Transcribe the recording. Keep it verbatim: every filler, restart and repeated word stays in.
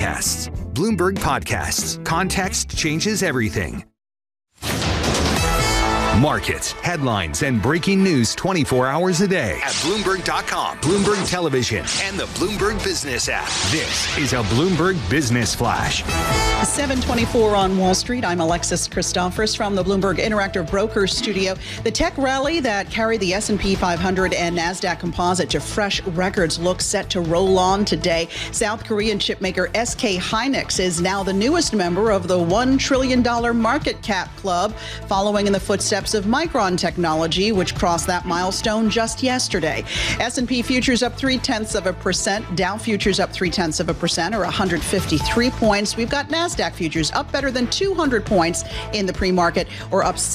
Podcasts. Bloomberg Podcasts. Context changes everything. Markets, headlines, and breaking news twenty-four hours a day at Bloomberg dot com, Bloomberg Television, and the Bloomberg Business app. This is a Bloomberg Business Flash. seven twenty-four on Wall Street. I'm Alexis Christophers from the Bloomberg Interactive Brokers studio. The tech rally that carried the S and P five hundred and NASDAQ Composite to fresh records looks set to roll on today. South Korean chipmaker S K Hynix is now the newest member of the one trillion dollars market cap club, following in the footsteps of Micron Technology, which crossed that milestone just yesterday. S and P futures up three-tenths of a percent. Dow futures up three-tenths of a percent, or one hundred fifty-three points. We've got NASDAQ futures up better than two hundred points in the pre-market, or up